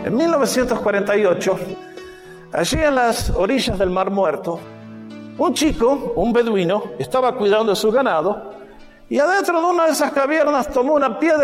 En 1948, allí en las orillas del Mar Muerto, un chico, un beduino, estaba cuidando de su ganado y adentro de una de esas cavernas tomó una piedra